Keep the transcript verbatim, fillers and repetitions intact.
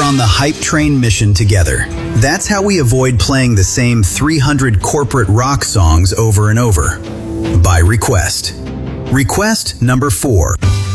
on the hype train mission together. That's how we avoid playing the same three hundred corporate rock songs over and over. By request. Request number four.